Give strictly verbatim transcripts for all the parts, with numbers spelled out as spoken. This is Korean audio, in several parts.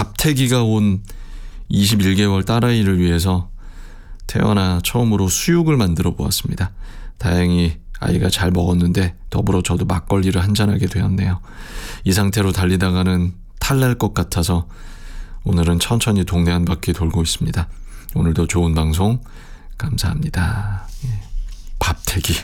밥태기가 온 이십일 개월 딸아이를 위해서 태어나 처음으로 수육을 만들어 보았습니다. 다행히 아이가 잘 먹었는데 더불어 저도 막걸리를 한잔하게 되었네요. 이 상태로 달리다가는 탈날 것 같아서 오늘은 천천히 동네 한 바퀴 돌고 있습니다. 오늘도 좋은 방송 감사합니다. 예. 밥태기.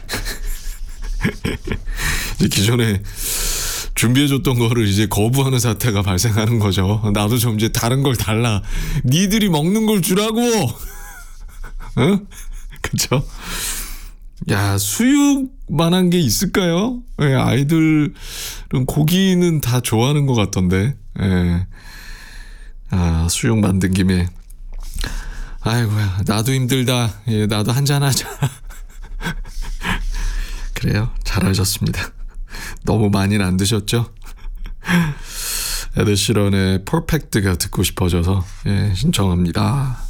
이제 기존에 준비해줬던 거를 이제 거부하는 사태가 발생하는 거죠. 나도 좀 이제 다른 걸 달라. 니들이 먹는 걸 주라고. 응? 그쵸? 야, 수육만한 게 있을까요? 예, 아이들은 고기는 다 좋아하는 것 같던데. 예. 아, 수육 만든 김에 아이고야, 나도 힘들다. 예, 나도 한잔하자. 그래요, 잘하셨습니다. 너무 많이는 안 드셨죠? 에드 시런의 퍼펙트가 듣고 싶어져서 예, 신청합니다.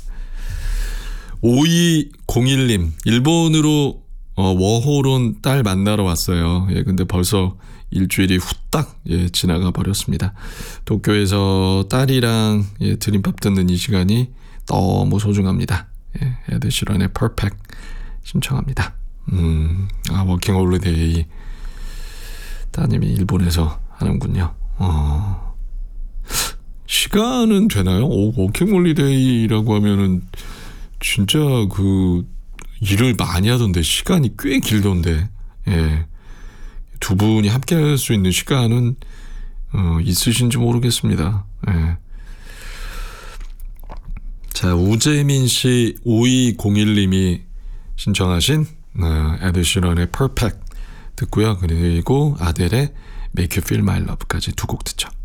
오이공일 님, 일본으로 어, 워홀온 딸 만나러 왔어요. 예, 근데 벌써 일주일이 후딱 예, 지나가 버렸습니다. 도쿄에서 딸이랑 예, 드림밥 듣는 이 시간이 너무 소중합니다. 예, 에드 시런의 퍼펙트 신청합니다. 음, 아, 워킹 홀리데이 따님이 일본에서 하는군요. 어, 시간은 되나요? 오, 워킹 홀리데이라고 하면은 진짜 그 일을 많이 하던데 시간이 꽤 길던데. 예. 두 분이 함께 할 수 있는 시간은 어, 있으신지 모르겠습니다. 예. 자, 우재민 씨 오이공일 님이 신청하신 어, 에드 시런의 퍼펙트 듣고요. 그리고 아델의 Make You Feel My Love까지 두 곡 듣죠.